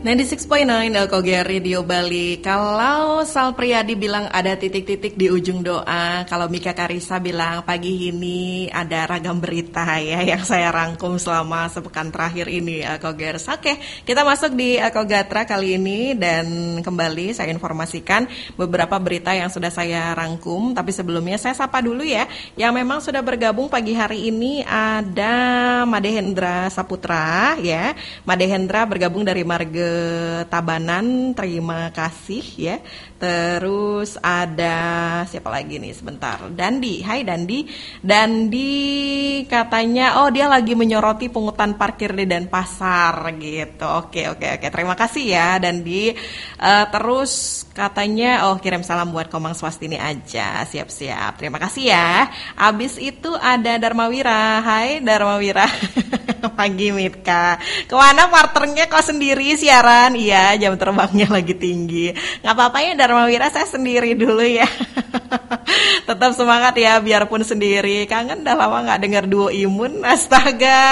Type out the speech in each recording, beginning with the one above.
96.9 LKG Radio Bali. Kalau Sal Priadi bilang ada titik-titik di ujung doa, kalau Mika Karisa bilang pagi ini ada ragam berita ya yang saya rangkum selama sepekan terakhir ini LKGers. Oke, kita masuk di LKGatra kali ini dan kembali saya informasikan beberapa berita yang sudah saya rangkum. Tapi sebelumnya saya sapa dulu ya, yang memang sudah bergabung pagi hari ini ada Madehendra Saputra ya. Madehendra bergabung dari Marga Tabanan, terima kasih ya. Terus ada siapa lagi nih sebentar, Dandi, hai Dandi. Dandi katanya dia lagi menyoroti pungutan parkir di Denpasar gitu. Oke, terima kasih ya Dandi. Terus katanya kirim salam buat Komang Swastini aja, siap-siap, terima kasih ya. Abis itu ada Darmawira, hai Darmawira. Pagi Mitka, kemana partnernya kok sendiri siaran? Iya, jam terbangnya lagi tinggi. Gak apa-apa ya Darmawira, saya sendiri dulu ya. Tetap semangat ya, biarpun sendiri. Kangen dah lama gak dengar duo Imun. Astaga,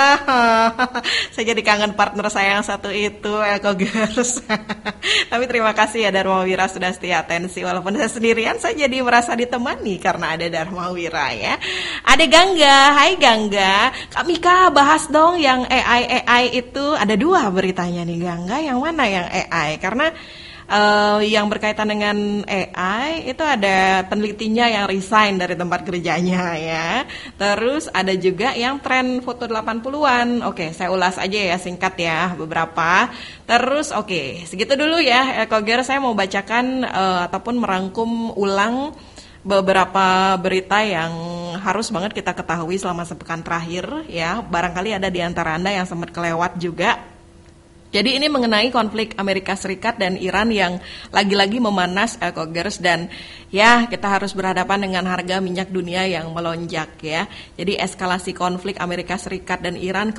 saya jadi kangen partner saya yang satu itu, Elko Girls. Tapi terima kasih ya Darmawira sudah setia atensi. Walaupun saya sendirian, saya jadi merasa ditemani karena ada Darmawira ya. Ada Gangga, hai Gangga. Kak Mika bahas dong yang AI itu. Ada dua beritanya nih Gangga. Yang mana yang AI? Karena yang berkaitan dengan AI itu ada penelitinya yang resign dari tempat kerjanya ya. Terus ada juga yang tren foto 80-an. Oke, saya ulas aja ya singkat ya beberapa. Terus segitu dulu ya Koger, saya mau bacakan ataupun merangkum ulang beberapa berita yang harus banget kita ketahui selama sepekan terakhir ya. Barangkali ada di antara Anda yang sempat kelewat juga. Jadi ini mengenai konflik Amerika Serikat dan Iran yang lagi-lagi memanas Elkogers, dan ya kita harus berhadapan dengan harga minyak dunia yang melonjak ya. Jadi eskalasi konflik Amerika Serikat dan Iran